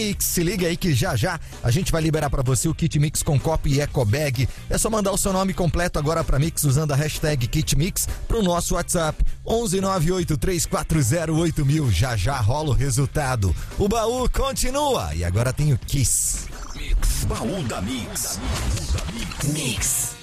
Se liga aí que já a gente vai liberar pra você o Kit Mix com copo e eco bag. É só mandar o seu nome completo agora pra Mix usando a hashtag Kit Mix pro nosso WhatsApp 11983408000. Já rola o resultado. O baú continua e agora tem o Kiss. Baú da Mix. Mix.